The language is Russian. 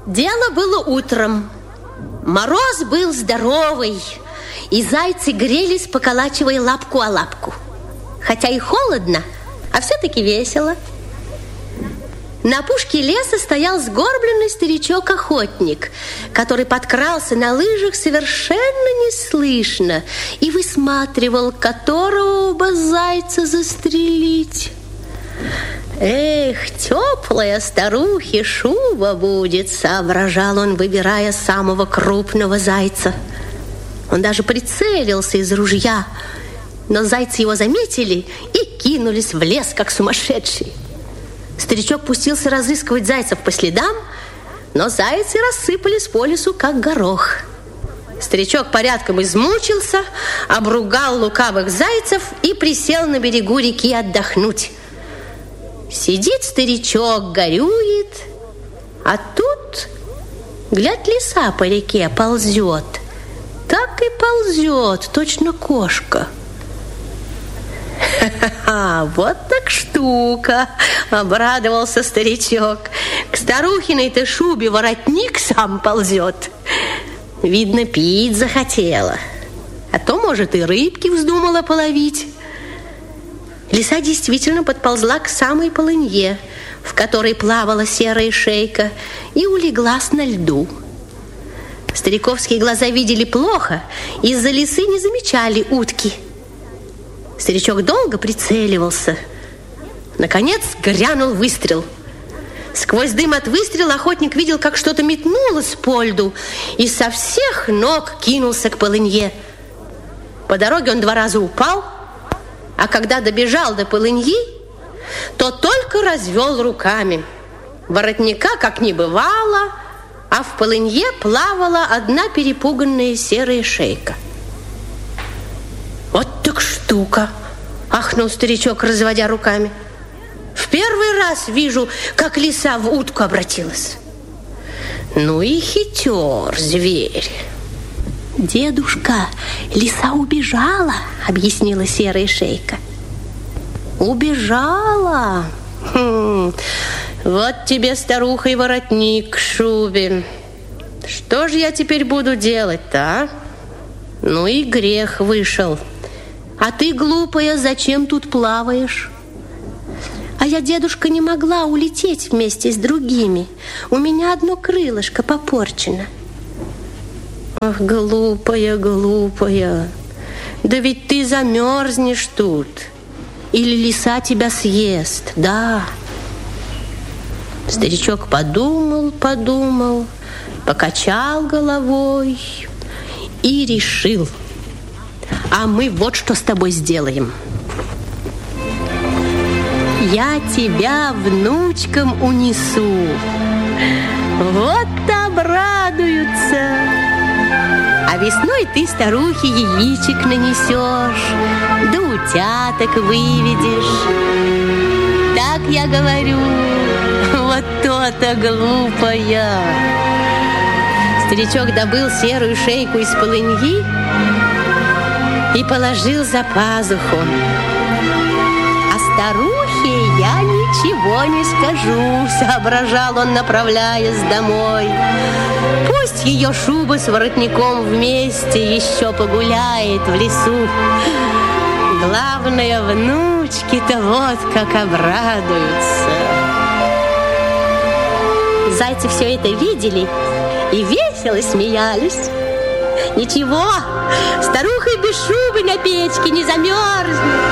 Дело было утром. Мороз был здоровый, и зайцы грелись, поколачивая лапку о лапку. Хотя и холодно, а все-таки весело. На опушке леса стоял сгорбленный старичок-охотник, который подкрался на лыжах совершенно неслышно и высматривал, которого бы зайца застрелить. «Эх, теплая старухе шуба будет», — соображал он, выбирая самого крупного зайца. Он даже прицелился из ружья, но зайцы его заметили и кинулись в лес, как сумасшедшие. Старичок пустился разыскивать зайцев по следам, но зайцы рассыпались по лесу, как горох. Старичок порядком измучился, обругал лукавых зайцев и присел на берегу реки отдохнуть. Сидит старичок, горюет, а тут, глядь, лиса по реке ползет. Так и ползет, точно кошка. «Ха-ха-ха, вот так штука!» — обрадовался старичок. «К старухиной-то шубе воротник сам ползет. Видно, пить захотела, а то, может, и рыбки вздумала половить». Лиса действительно подползла к самой полынье, в которой плавала серая шейка, и улеглась на льду. Стариковские глаза видели плохо, из-за лисы не замечали утки. Старичок долго прицеливался. Наконец грянул выстрел. Сквозь дым от выстрела охотник видел, как что-то метнулось по льду, и со всех ног кинулся к полынье. По дороге он 2 раза упал, а когда добежал до полыньи, то только развел руками. Воротника как не бывало, а в полынье плавала одна перепуганная серая шейка. «Вот так штука!» — ахнул старичок, разводя руками. «В первый раз вижу, как лиса в утку обратилась. Ну и хитер зверь». «Дедушка, лиса убежала», — объяснила серая шейка. «Убежала? Вот тебе, старуха, и воротник к шубе. Что же я теперь буду делать-то, а? Ну и грех вышел. А ты, глупая, зачем тут плаваешь?» «А я, дедушка, не могла улететь вместе с другими. У меня одно крылышко попорчено». «Ах, глупая, глупая, да ведь ты замерзнешь тут, или лиса тебя съест, да?» Старичок подумал, покачал головой и решил: «А мы вот что с тобой сделаем. Я тебя внучкам унесу, вот обрадуются. А весной ты старухе яичек нанесешь, да утяток выведешь. Так я говорю, вот то-то, глупая». Старичок добыл серую шейку из полыньи и положил за пазуху. «А старухе я ничего не скажу», — соображал он, направляясь домой. «Пусть ее шуба с воротником вместе еще погуляет в лесу. Главное, внучки-то вот как обрадуются». Зайцы все это видели и весело смеялись. «Ничего, старуха без шубы на печке не замерзнет.